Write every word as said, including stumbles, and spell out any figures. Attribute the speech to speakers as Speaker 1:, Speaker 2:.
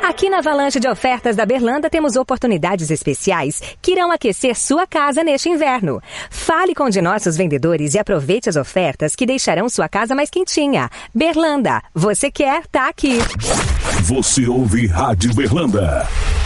Speaker 1: Aqui na Avalanche de Ofertas da Berlanda temos oportunidades especiais que irão aquecer sua casa neste inverno. Fale com um de nossos vendedores e aproveite as ofertas que deixarão sua casa mais quentinha. Berlanda, você quer, tá aqui.
Speaker 2: Você ouve Rádio Berlanda.